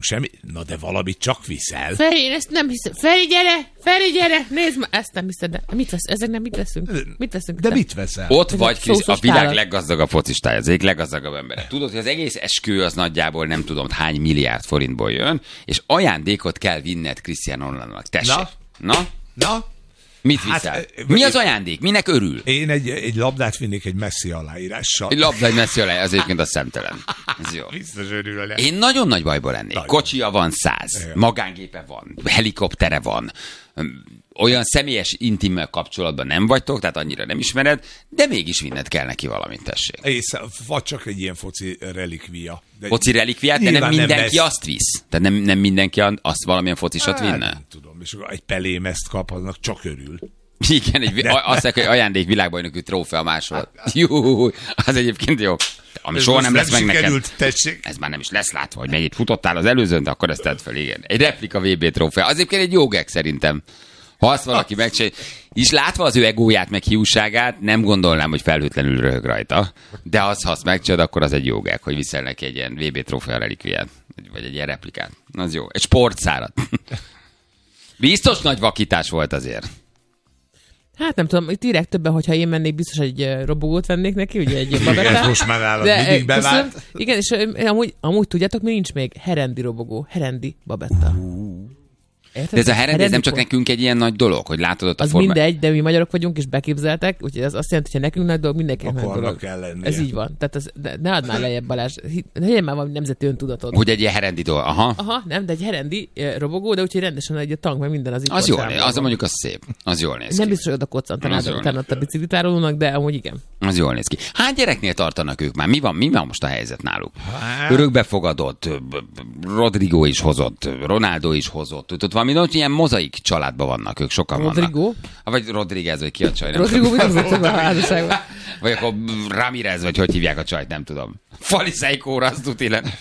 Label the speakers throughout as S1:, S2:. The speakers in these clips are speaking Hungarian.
S1: semmi. Na de valamit csak viszel.
S2: Feri, én ezt nem hiszem. Feri, gyere, nézd már. Ezt nem hiszed, de mit vesz? Ezek nem mit veszünk? Mit veszünk?
S1: De mit veszel?
S3: Ott vagy, Krisz, a világ
S2: tálat.
S3: leggazdagabb focistája, az egyik leggazdagabb ember. Tudod, hogy az egész eskü az nagyjából nem tudom hány milliárd forintból jön, és ajándékot kell vinned Cristiano Ronaldonak. Tessék. Na? Mit viszel? Mi az ajándék? Minek örül?
S1: Én egy labdát vinnék egy Messi aláírással.
S3: Egy labda, egy Messi alá, az egyébként a szemtelen. Ez jó.
S1: Biztos örül alá.
S3: Én nagyon nagy bajból lennék.
S1: Nagyon.
S3: Kocsia van 100, magángépe van, helikoptere van, olyan személyes, intim kapcsolatban nem vagytok, tehát annyira nem ismered, de mégis vinned kell neki valamit, tessék.
S1: Vagy csak egy ilyen foci relikvia.
S3: Foci relikviát, de nem
S1: Nyilván
S3: mindenki
S1: lesz.
S3: azt visz. Tehát nem mindenki azt valamilyen focisat vinne.
S1: Nem tudom, és akkor egy Pelém ezt kap, annak csak örül.
S3: Igen, azt mondják, hogy ajándék világbajnoki trófea máshol. Jó, az egyébként jó. Ami soha nem lesz meg neked.
S1: Tessék.
S3: Ez már nem is lesz látva, hogy mennyit futottál az előzőn, de akkor ezt tedd fel, igen. Egy replika VB trófea. Az egyébként egy jó gag szerintem. Ha azt valaki megcsinálja, és látva az ő egóját, meg hiúságát, nem gondolnám, hogy felhőtlenül röhög rajta. De ha azt megcsinálod, akkor az egy jó gag, hogy viszel neki egy ilyen VB trófea relikviát. Vagy egy ilyen replikát. Az jó. Egy sportszárat. Biztos nagy vakítás volt azért.
S2: Hát nem tudom, itt írják többen, hogyha én mennék, biztos egy robogót vennék neki, ugye egy babettát.
S1: Ez most már állat mindig bevált.
S2: Igen, és amúgy tudjátok, mi nincs még? Herendi robogó, Herendi babetta. Érted?
S3: De ez a Herendi, ez nem csak
S2: pont.
S3: nekünk egy ilyen nagy dolog, hogy látod ott a
S2: Az
S3: formát.
S2: mindegy, de mi magyarok vagyunk, és beképzeltek, úgyhogy ez azt jelenti, hogy ha nekünk nagy dolog, mindenkinek nagy
S1: Akkor
S2: dolog.
S1: annak kell lennie.
S2: Ez így van. Tehát de ne add már lejjebb, Balázs. Legyen már valami nemzeti öntudatod.
S3: Hogy egy ilyen Herenditól, aha.
S2: Aha, nem, de egy Herendi robogó, de úgyhogy rendesen egy tank, meg minden az itt
S3: Az
S2: van
S3: jól néz,
S2: számolva.
S3: az mondjuk az szép. Az jól néz
S2: Nem
S3: ki.
S2: biztos, hogy oda koccantanád
S3: Az jól
S2: utána ott a biciklitárolónak, de amúgy igen.
S3: Az jól néz ki. Hány gyereknél tartanak ők már? Mi van most a helyzet náluk?
S1: Hát-
S3: Örökbefogadott, Rodrigo is hozott, Ronaldo is hozott. Tudod, valami ott ilyen mozaik családban vannak, ők sokan
S2: Rodrigo?
S3: vannak. Vagy Rodriguez, vagy ki a csaj, nem
S2: Rodrigo
S3: tudom.
S2: mi az a házasságban?
S3: Vagy akkor Ramirez, vagy hogy hívják a csajt, nem tudom. Faliseikóra, azt tuti le.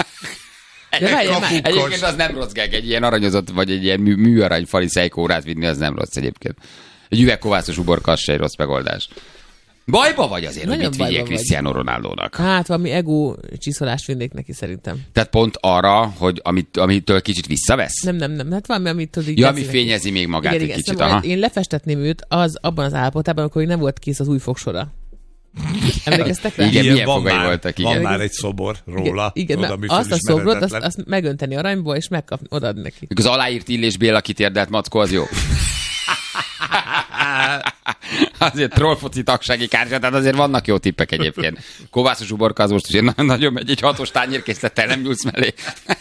S2: De várjál már.
S3: Egyébként az nem rossz gag, egy ilyen aranyozott, vagy egy ilyen műarany faliseikórát vinni, az nem rossz egyébként. Egy üvegkovászos uborka, az se egy rossz megoldás. Bajba vagy azért, hogy
S2: Nagyon
S3: mit vigyék
S2: bajba vagy.
S3: Cristiano Ronaldónak.
S2: Hát valami ego csiszolást vinnék neki szerintem.
S3: Tehát pont arra, hogy amitől kicsit visszavesz?
S2: Nem. Hát valami, amit tudod így...
S3: Ja, ami
S2: tetszik neki.
S3: fényezi még magát
S2: Igen,
S3: egy kicsit.
S2: szóval
S3: Aha.
S2: én lefestetném őt abban az állapotában, amikor még nem volt kész az új fogsora. Emlékeztek rá?
S3: Igen, milyen
S1: van
S3: fogai
S1: már,
S3: voltak, igen.
S1: Van már egy szobor róla.
S2: Igen,
S1: oda,
S2: mert
S1: mi
S2: azt a szobrot,
S1: felismeretetlen.
S2: azt megönteni aranyból, és megkapni, odaadni neki.
S3: Az aláírt Illés Béla kitérdelt mackó, az jó. Azért trollfoci tagsági kártya, tehát azért vannak jó tippek egyébként. Kovászos uborka az most ugye nagyon megy, egy 6-os tányérkészlettel nem nyúlsz mellé.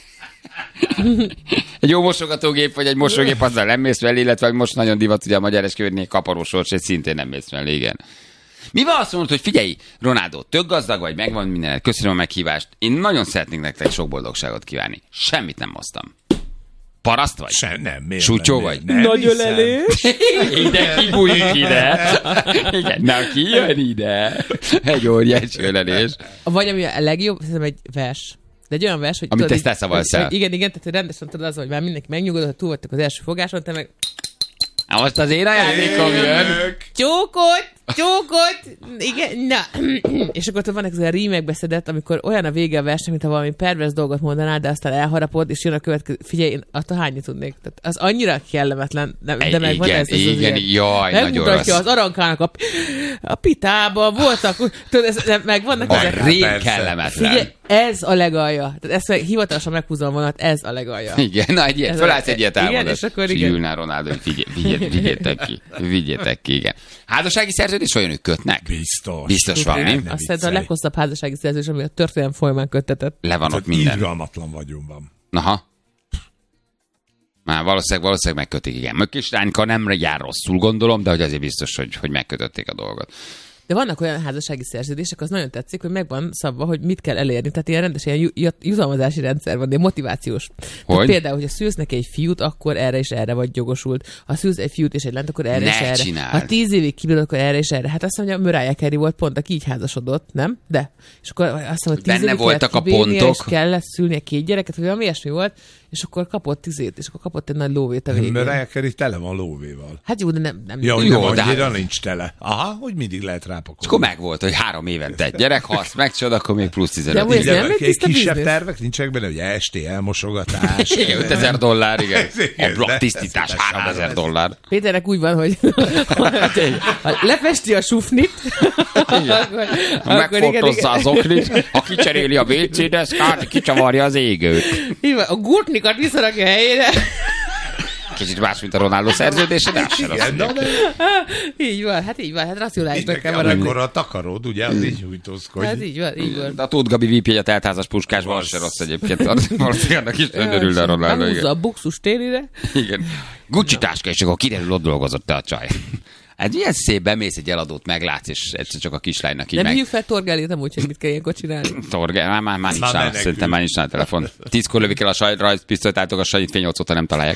S3: Egy jó mosogatógép, vagy egy mosógép, azzal nem mész mellé, illetve most nagyon divat, ugye a magyar esküvőnél kaparósors, egy szintén nem mész mellé, igen. Mi van azt mondod, hogy figyelj, Ronaldo, tök gazdag vagy, megvan minden, köszönöm a meghívást, én nagyon szeretnék nektek sok boldogságot kívánni. Semmit nem hoztam. Paraszt vagy?
S1: Nem, miért
S3: Súcsó
S1: nem,
S3: vagy?
S1: nem
S2: Nagy
S1: hiszem.
S2: ölelés.
S3: Ide kibújik ide. Igen, na ki jön ide? Egy óriási ölelés.
S2: Vagy ami a legjobb, szerintem egy vers. De egy olyan vers, hogy...
S3: Amit
S2: tudod,
S3: te szavalsz el.
S2: Igen, tehát rendesen tudod az, hogy már mindenki megnyugodott, hogy túl vagytok az első fogáson, te meg
S3: Most az én ajándékom jön.
S2: Csókot, igen, na. És akkor ott vannak az a rímek beszedett, amikor olyan a vége a verseny, mintha valami pervers dolgot mondanál, de aztán elharapod, és jön a következő. Figyelj, én attól hányni tudnék. Tehát az annyira kellemetlen, de megvan ez.
S3: Igen, jaj, nagyon rossz.
S2: Megmutatja az arankának a pitába, voltak, tudod, meg vannak
S3: A
S2: ezek.
S3: rém
S1: persze.
S3: kellemetlen.
S2: Figyelj, ez a legalja. Tehát ezt meg hivatalosan meghúzom a vonat, ez a legalja.
S3: Igen, na egy ilyet,
S2: Ez
S3: fölállsz egy ilyet
S2: igen,
S3: elmondod.
S2: és akkor igen.
S3: Gyűlnál Ronaldo, hogy vigyétek ki, igen. Házassági szerződés olyan ők kötnek? Biztos van, mi?
S2: Azt szerintem a leghosszabb házassági szerződés, ami a történelem folyamán köttetett.
S3: Le van ott
S1: Tehát
S3: minden.
S1: irgalmatlan vagyonban.
S3: Aha. Már valószínűleg megkötik, igen. Mökkisrányka nem jár rosszul, gondolom, de hogy azért biztos, hogy megkötötték a dolgot.
S2: De vannak olyan házassági szerződések, az nagyon tetszik, hogy megvan szabva, hogy mit kell elérni. Tehát ilyen rendes ilyen jutalmazási rendszer van, de motivációs. Tehát például, hogy ha szülsz neki egy fiút, akkor erre és erre vagy jogosult. Ha szülsz egy fiút és egy lányt, akkor erre
S3: Ne
S2: és erre.
S3: csináld.
S2: Ha 10 évig kibírod, akkor erre és erre. Hát azt mondja, Mariah Carey volt pont, aki így házasodott, nem? De. És akkor azt mondja, hogy 10
S3: Benne
S2: évig
S3: voltak
S2: kellett
S3: a
S2: kibírnia,
S3: pontok.
S2: és kellett szülnie 2 gyereket, vagy valami ilyesmi volt, és akkor kapott 10 és akkor kapott egy nagy lóvét a végén.
S1: Mariah Carey tele van lóvéval.
S2: Hát jó, de nem.
S1: Ja, hogy
S3: Jó,
S1: nem
S3: de
S1: annyira
S3: hát-
S1: nincs tele. Aha, hogy mindig lehet rá rápakolni.
S3: És akkor megvolt, hogy 3 évente egy gyerek, ha azt megcsod, akkor még plusz 15.
S2: De ez nem egy tiszta
S1: kisebb
S2: biznisz?
S1: tervek nincsenek benne, hogy esti elmosogatás.
S3: Igen, $5000, igen.
S1: Igen,
S3: A blokk tisztítás $3000.
S2: Péternek úgy van, hogy ha lefesti a sufnit,
S3: Megfotozza az oknit, ha kicseréli a WC-deszkát, kicsavarja az égőt.
S2: a gurtnikat visszarakja helyére.
S3: Kicsit más, mint a Ronaldo szerződése, de az se rossz.
S2: Így van, hát racionálisnak kell
S1: Amikor
S2: maradni.
S1: a takarod, ugye, az így hújtózkodj.
S2: Hát így van.
S3: De a Tóth Gabi VIP-jegyet eltházas puskásban, az se rossz egyébként. Valószínűleg annak is örül a Ronaldo.
S2: Húzza a buxus télire.
S3: Igen. Gucci táska, és akkor kiderül, ott dolgozott a csaj. Hát ilyen szép, bemész egy eladót, meglátsz, és egyszer csak a kislánynak így
S2: Nem
S3: meg...
S2: hívjuk fel Torgálét amúgy, hogy mit kell ilyenkor csinálni.
S3: Már nincs nála, szerintem már nincs nála telefon. 10-kor lövik el a rajzpisztolyt, álltok a Sanyit, fél 8 óta nem találják.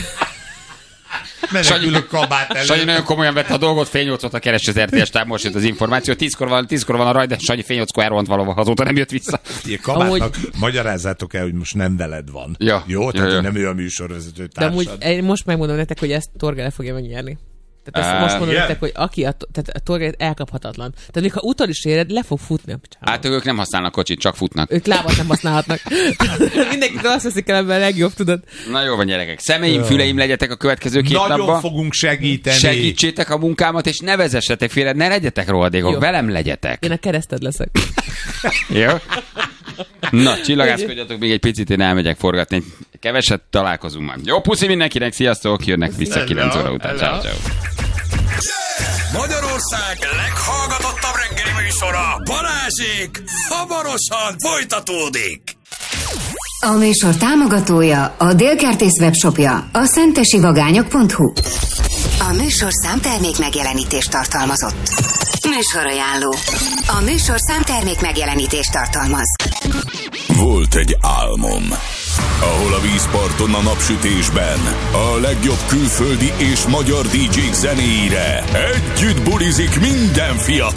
S1: Menekülök kabát elő.
S3: Sanyi nagyon komolyan vette a dolgot, fél 8 óta keres az RTS táb, most jött az információ. 10-kor van a raj, de Sanyi fél 8-kor elrohant valahol, azóta nem jött vissza.
S1: Ilyen kabátnak magyarázzátok el, hogy most nem veled van.
S3: Ja.
S1: Jó? Tehát
S3: Ja.
S1: nem ő a műsorvezető
S2: De amúgy
S1: társad.
S2: most megmondom nektek, hogy ezt Torgál fogja megnyerni. Tehát ezt most mondom
S1: igen?
S2: nektek, hogy tehát a Torgál elkaphatatlan. Tehát még ha utol is éred, le fog futni a picsába.
S3: Hát ők nem használnak kocsit, csak futnak.
S2: Ők lábat nem használhatnak. Mindenkitől azt veszik el, ebben a legjobb, tudod.
S3: Na jó van, gyerekek. Szemeim, füleim legyetek a következő 2
S1: Nagyon
S3: napban.
S1: fogunk segíteni.
S3: Segítsétek a munkámat, és ne vezessetek félre, ne legyetek rohadékok,
S2: Jó.
S3: velem legyetek.
S2: Én a kereszted leszek.
S3: Jó? Na, csillagászkodjatok még egy picit, én elmegyek forgatni. Keveset találkozunk majd. Jó, puszi mindenkinek, sziasztok, jönnek vissza 9 óra után. Ciao, ciao.
S4: Magyarország leghallgatottabb reggeli műsora, Balázsék, hamarosan folytatódik.
S5: A műsor támogatója a Délkertész webshopja, a szentesivagányok.hu. A műsor számtermék megjelenítést tartalmazott. Műsorajánló. A műsor számtermék megjelenítést tartalmaz.
S4: Volt egy álmom, ahol a vízparton a napsütésben a legjobb külföldi és magyar DJ-k zenéire együtt bulizik minden fiatal.